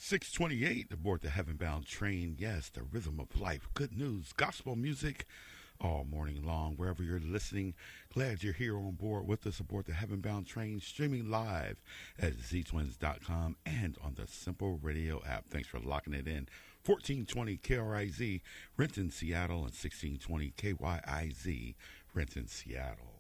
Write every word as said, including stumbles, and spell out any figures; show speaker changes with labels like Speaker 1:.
Speaker 1: six twenty-eight aboard the Heaven-Bound train. Yes, the rhythm of life. Good news. Gospel music all morning long. Wherever you're listening, glad you're here on board with us aboard the Heaven-Bound train, streaming live at z twins dot com and on the Simple Radio app. Thanks for locking it in. fourteen twenty K R I Z, Renton, Seattle, and sixteen twenty K Y I Z, Renton, Seattle.